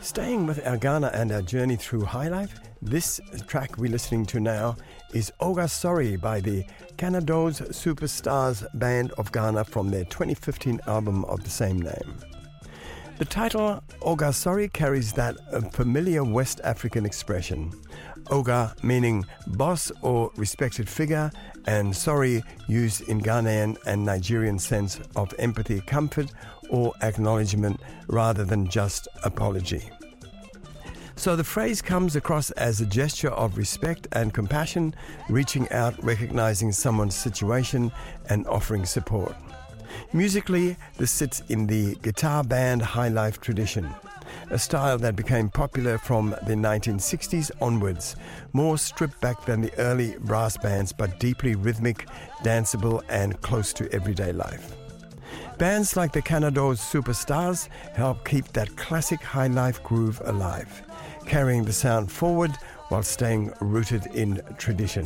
Staying with our Ghana and our journey through high life, this track we're listening to now is Oga Sorry by the Canados Superstars Band of Ghana from their 2015 album of the same name. The title Oga Sorry carries that familiar West African expression. Oga meaning boss or respected figure, and sorry used in Ghanaian and Nigerian sense of empathy, comfort, or acknowledgement rather than just apology. So the phrase comes across as a gesture of respect and compassion, reaching out, recognizing someone's situation, and offering support. Musically, this sits in the guitar band high life tradition, a style that became popular from the 1960s onwards, more stripped back than the early brass bands, but deeply rhythmic, danceable, and close to everyday life. Bands like the Canados Superstars help keep that classic high life groove alive, carrying the sound forward while staying rooted in tradition.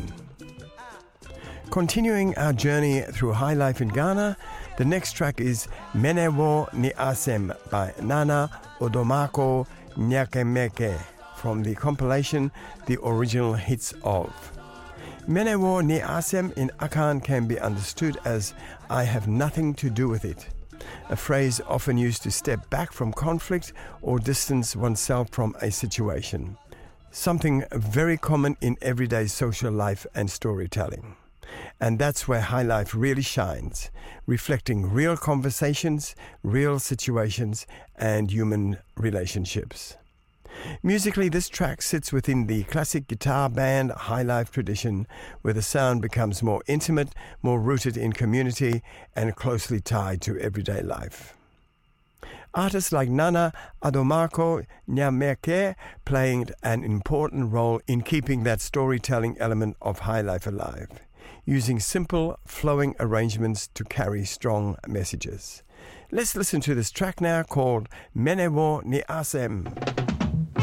Continuing our journey through high life in Ghana, the next track is Menewo Ni Asem by Nana Odomako Nyakemeke from the compilation The Original Hits of. Menewo Ni Asem in Akan can be understood as I have nothing to do with it, a phrase often used to step back from conflict or distance oneself from a situation, something very common in everyday social life and storytelling. And that's where high life really shines, reflecting real conversations, real situations, and human relationships. Musically, this track sits within the classic guitar band high life tradition, where the sound becomes more intimate, more rooted in community, and closely tied to everyday life. Artists like Nana Adomako Nyameke playing an important role in keeping that storytelling element of high life alive, using simple, flowing arrangements to carry strong messages. Let's listen to this track now called Menewo Ni Asem.